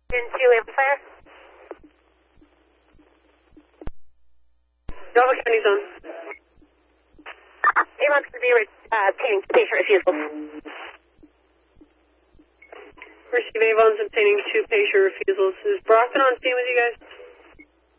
Into amplifier. Delta County Zone. Avon's going to be obtaining patient refusals. Receive Avon's obtaining 2 patient refusals. Is Brockton on scene with you guys?